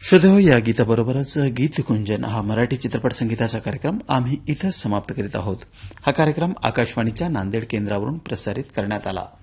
श्रोतेहो, या गीताबरोबरच गीतकुंजन हा मराठी चित्रपट संगीताचा कार्यक्रम आम्ही इथंच समाप्त करीत आहोत. हा कार्यक्रम आकाशवाणीच्या नांदेड केंद्रावरून प्रसारित करण्यात आला.